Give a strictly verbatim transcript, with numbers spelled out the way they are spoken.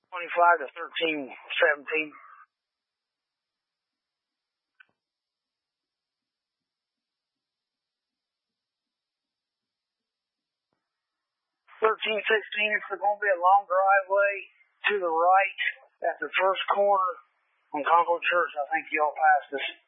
twenty-five to thirteen seventeen. thirteen sixteen, it's going to be a long driveway to the right at the first corner on Concord Church. I think y'all passed us.